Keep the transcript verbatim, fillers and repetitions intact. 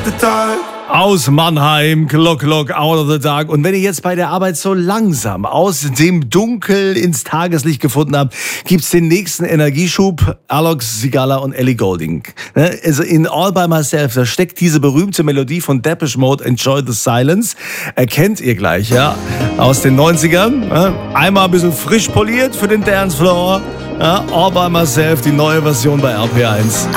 the dark. Aus Mannheim, Clock Clock, Out of the Dark. Und wenn ihr jetzt bei der Arbeit so langsam aus dem Dunkel ins Tageslicht gefunden habt, gibt's den nächsten Energieschub. Alok Sigala und Ellie Goulding. Also in All By Myself, da steckt diese berühmte Melodie von Depeche Mode, Enjoy the Silence. Erkennt ihr gleich, ja? Aus den neunzigern. Einmal ein bisschen frisch poliert für den Dancefloor. All By Myself, die neue Version bei R P eins.